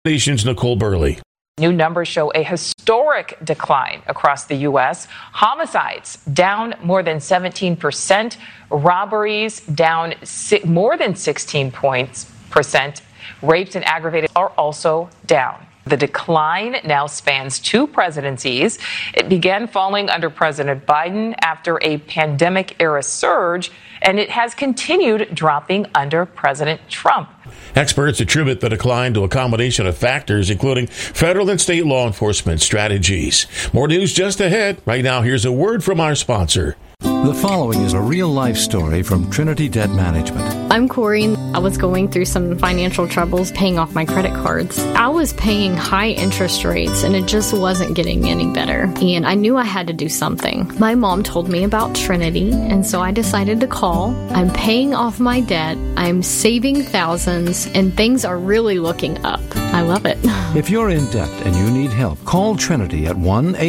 Nation's Nicole Burley. New numbers show a historic decline across the U.S. Homicides down more than 17%. Robberies down more than 16%. Rapes and aggravated are also down. The decline now spans two presidencies. It began falling under President Biden after a pandemic-era surge, and it has continued dropping under President Trump. Experts attribute the decline to a combination of factors, including federal and state law enforcement strategies. More news just ahead. Right now, here's a word from our sponsor. The following is a real-life story from Trinity Debt Management. I'm Corey. I was going through some financial troubles paying off my credit cards. I was paying high interest rates, and it just wasn't getting any better. And I knew I had to do something. My mom told me about Trinity, and so I decided to call. I'm paying off my debt. I'm saving thousands, and things are really looking up. I love it. If you're in debt and you need help, call Trinity at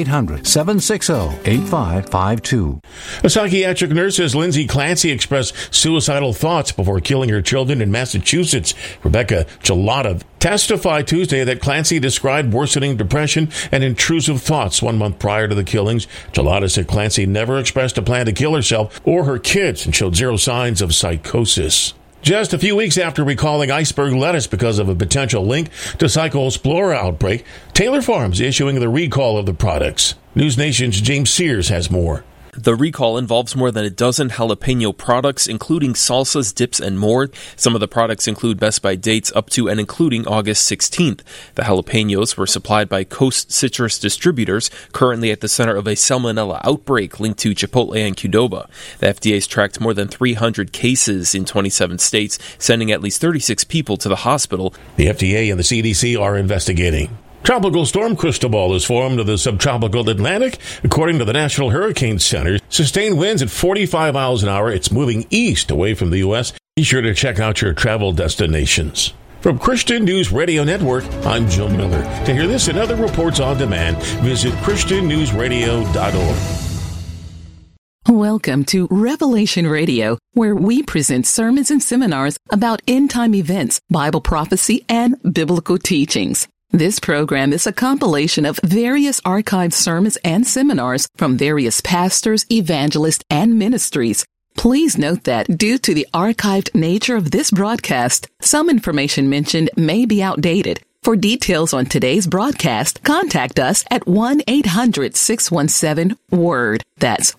1-800-760-8552. A psychiatric nurse says Lindsay Clancy expressed suicidal thoughts before killing her children in Massachusetts. Rebecca Gelada testified Tuesday that Clancy described worsening depression and intrusive thoughts 1 month prior to the killings. Gelada said Clancy never expressed a plan to kill herself or her kids and showed zero signs of psychosis. Just a few weeks after recalling iceberg lettuce because of a potential link to Cyclospora outbreak, Taylor Farms issuing the recall of the products. News Nation's James Sears has more. The recall involves more than a dozen jalapeno products, including salsas, dips, and more. Some of the products include Best By dates up to and including August 16th. The jalapenos were supplied by Coast Citrus Distributors, currently at the center of a salmonella outbreak linked to Chipotle and Qdoba. The FDA's tracked more than 300 cases in 27 states, sending at least 36 people to the hospital. The FDA and the CDC are investigating. Tropical storm Cristobal is formed of the subtropical Atlantic. According to the National Hurricane Center, sustained winds at 45 miles an hour. It's moving east away from the U.S. Be sure to check out your travel destinations. From Christian News Radio Network, I'm Joe Miller. To hear this and other reports on demand, visit ChristianNewsRadio.org. Welcome to Revelation Radio, where we present sermons and seminars about end-time events, Bible prophecy, and biblical teachings. This program is a compilation of various archived sermons and seminars from various pastors, evangelists, and ministries. Please note that due to the archived nature of this broadcast, some information mentioned may be outdated. For details on today's broadcast, contact us at 1-800-617-WORD. That's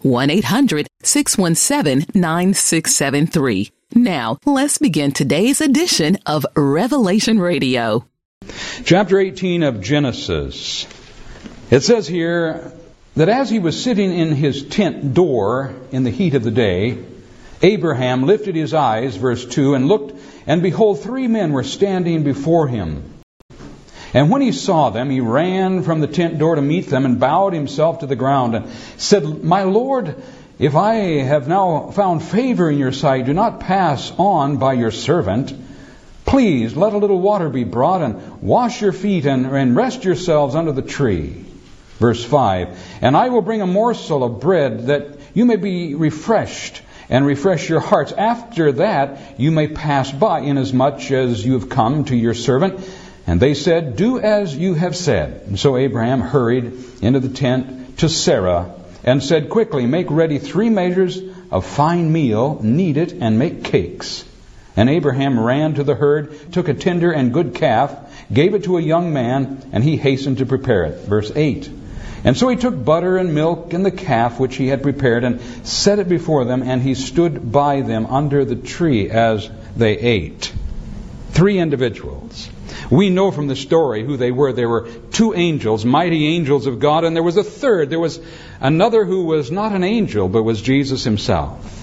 1-800-617-9673. Now, let's begin today's edition of Revelation Radio. Chapter 18 of Genesis. It says here that as he was sitting in his tent door in the heat of the day, Abraham lifted his eyes, verse 2, and looked, and behold, 3 men were standing before him. And when he saw them, he ran from the tent door to meet them and bowed himself to the ground and said, My Lord, if I have now found favor in your sight, do not pass on by your servant. Please let a little water be brought and wash your feet and rest yourselves under the tree. Verse 5, And I will bring a morsel of bread that you may be refreshed and refresh your hearts. After that you may pass by, inasmuch as you have come to your servant. And they said, Do as you have said. And so Abraham hurried into the tent to Sarah and said, Quickly, make ready 3 measures of fine meal, knead it, and make cakes. And Abraham ran to the herd, took a tender and good calf, gave it to a young man, and he hastened to prepare it. Verse 8. And so he took butter and milk and the calf which he had prepared and set it before them, and he stood by them under the tree as they ate. 3 individuals. We know from the story who they were. There were 2 angels, mighty angels of God, and there was a third. There was another who was not an angel, but was Jesus himself.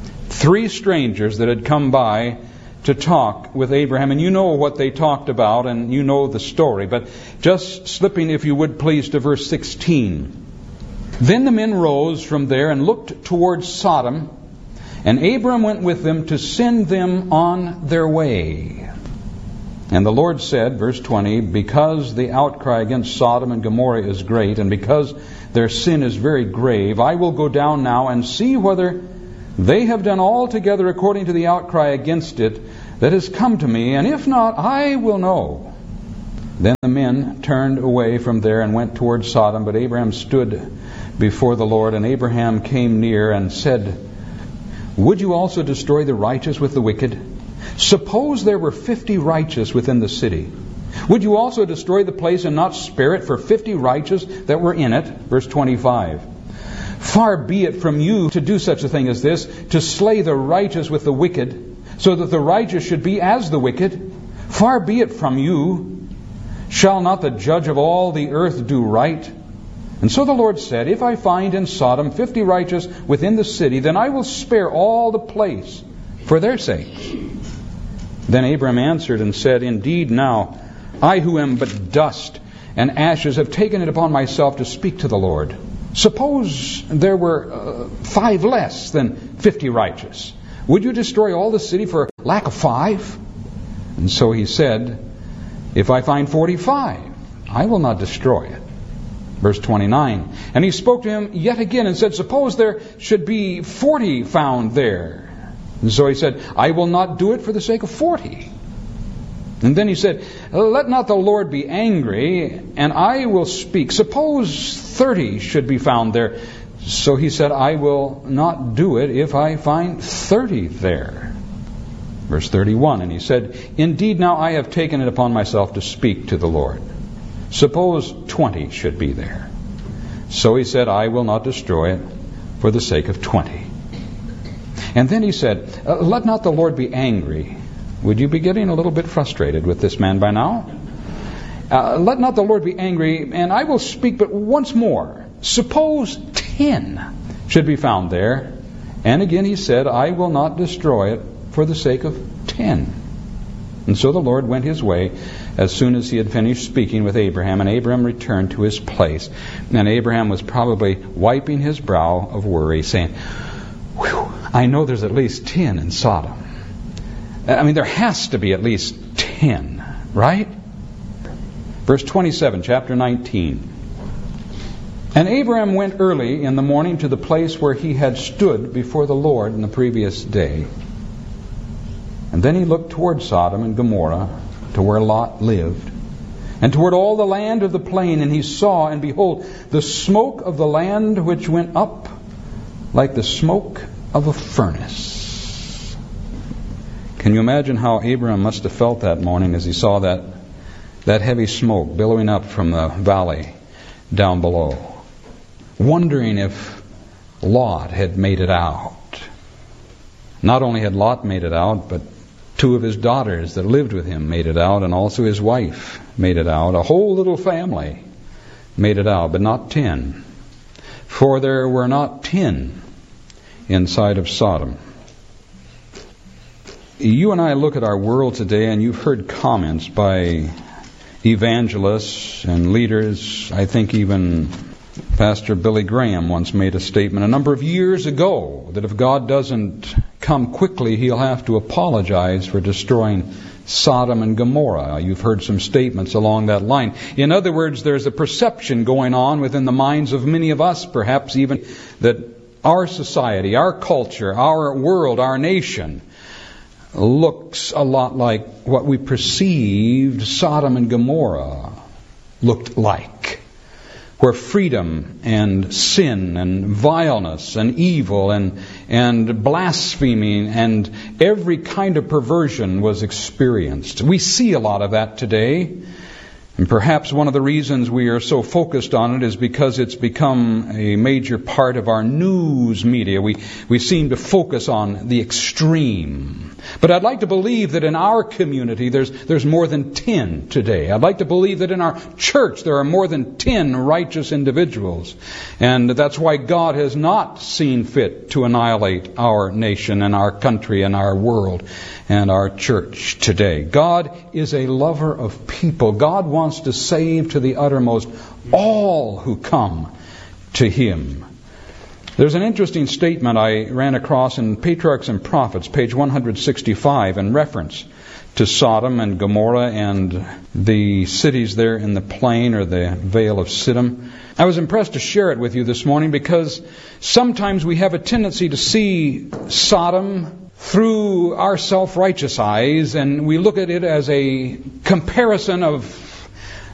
3 strangers that had come by to talk with Abraham, and you know what they talked about, and you know the story, but just slipping, if you would please, to verse 16. Then the men rose from there and looked towards Sodom, and Abram went with them to send them on their way. And the Lord said, verse 20, Because the outcry against Sodom and Gomorrah is great, and because their sin is very grave, I will go down now and see whether they have done altogether according to the outcry against it that has come to me, and if not, I will know. Then men turned away from there and went toward Sodom, but Abraham stood before the Lord, and Abraham came near and said, "Would you also destroy the righteous with the wicked? Suppose there were 50 righteous within the city. Would you also destroy the place and not spare it for 50 righteous that were in it?" Verse 25. "Far be it from you to do such a thing as this, to slay the righteous with the wicked, so that the righteous should be as the wicked. Far be it from you. Shall not the judge of all the earth do right? And so the Lord said, if I find in Sodom 50 righteous within the city, then I will spare all the place for their sakes." Then Abram answered and said, "Indeed now, I who am but dust and ashes have taken it upon myself to speak to the Lord. Suppose there were 5 less than 50 righteous. Would you destroy all the city for lack of 5? And so he said, "If I find 45, I will not destroy it." Verse 29. And he spoke to him yet again and said, "Suppose there should be 40 found there." And so he said, "I will not do it for the sake of 40. And then he said, "Let not the Lord be angry, and I will speak. Suppose 30 should be found there." So he said, "I will not do it if I find 30 there." Verse 31. And he said, "Indeed now I have taken it upon myself to speak to the Lord. Suppose 20 should be there." So he said, "I will not destroy it for the sake of 20. And then he said, "Let not the Lord be angry." Would you be getting a little bit frustrated with this man by now? "Let not the Lord be angry, and I will speak but once more. Suppose 10 should be found there." And again he said, "I will not destroy it for the sake of 10. And so the Lord went his way as soon as he had finished speaking with Abraham, and Abraham returned to his place. And Abraham was probably wiping his brow of worry, saying, "Whew, I know there's at least 10 in Sodom. I mean, there has to be at least 10, right?" Verse 27, chapter 19. And Abraham went early in the morning to the place where he had stood before the Lord in the previous day. And then he looked toward Sodom and Gomorrah, to where Lot lived, and toward all the land of the plain, and he saw, and behold, the smoke of the land which went up like the smoke of a furnace. Can you imagine how Abraham must have felt that morning as he saw that heavy smoke billowing up from the valley down below? Wondering if Lot had made it out. Not only had Lot made it out, but 2 of his daughters that lived with him made it out, and also his wife made it out. A whole little family made it out, but not 10. For there were not 10 inside of Sodom. You and I look at our world today, and you've heard comments by evangelists and leaders. I think even Pastor Billy Graham once made a statement a number of years ago that if God doesn't come quickly, he'll have to apologize for destroying Sodom and Gomorrah. You've heard some statements along that line. In other words, there's a perception going on within the minds of many of us, perhaps even, that our society, our culture, our world, our nation looks a lot like what we perceived Sodom and Gomorrah looked like, where freedom and sin and vileness and evil and blaspheming and every kind of perversion was experienced. We see a lot of that today. And perhaps one of the reasons we are so focused on it is because it's become a major part of our news media. We seem to focus on the extreme. But I'd like to believe that in our community there's more than 10 today. I'd like to believe that in our church there are more than 10 righteous individuals. And that's why God has not seen fit to annihilate our nation and our country and our world and our church today. God is a lover of people. God wants to save to the uttermost all who come to Him. There's an interesting statement I ran across in Patriarchs and Prophets, page 165, in reference to Sodom and Gomorrah and the cities there in the plain or the Vale of Siddim. I was impressed to share it with you this morning because sometimes we have a tendency to see Sodom through our self-righteous eyes, and we look at it as a comparison of